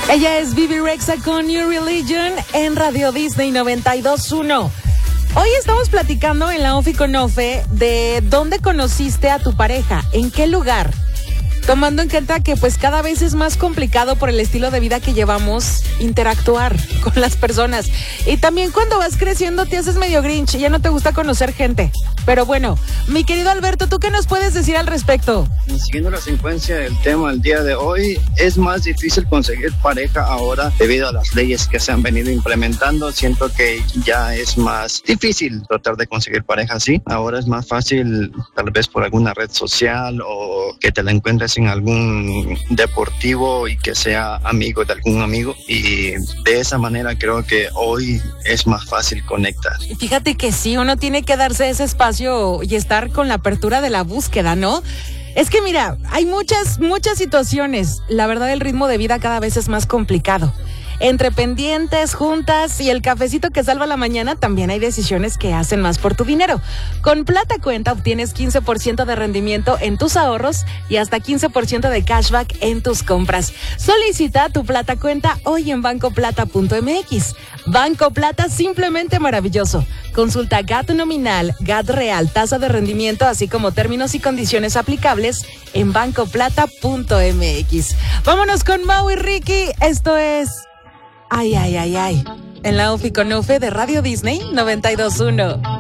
Ella es Bebe Rexha con New Religion en Radio Disney 92.1. Hoy estamos platicando en la Ofi con Ofe de dónde conociste a tu pareja, en qué lugar. Tomando en cuenta que pues cada vez es más complicado por el estilo de vida que llevamos interactuar con las personas. Y también cuando vas creciendo te haces medio grinch y ya no te gusta conocer gente. Pero bueno, mi querido Alberto, ¿tú qué nos puedes decir al respecto? Siguiendo la secuencia del tema el día de hoy, es más difícil conseguir pareja ahora debido a las leyes que se han venido implementando. Siento que ya es más difícil tratar de conseguir pareja así. Ahora es más fácil tal vez por alguna red social o que te la encuentres en algún deportivo y que sea amigo de algún amigo, y de esa manera creo que hoy es más fácil conectar. Fíjate que sí, uno tiene que darse ese espacio y estar con la apertura de la búsqueda, ¿no? Es que mira, hay muchas situaciones. La verdad, el ritmo de vida cada vez es más complicado. Entre pendientes, juntas y el cafecito que salva la mañana, también hay decisiones que hacen más por tu dinero. Con Plata Cuenta obtienes 15% de rendimiento en tus ahorros y hasta 15% de cashback en tus compras. Solicita tu Plata Cuenta hoy en bancoplata.mx. Banco Plata, simplemente maravilloso. Consulta GAT nominal, GAT real, tasa de rendimiento, así como términos y condiciones aplicables en bancoplata.mx. Vámonos con Mau y Ricky. Esto es Ay, en la Ofi con Ofe de Radio Disney 92.1.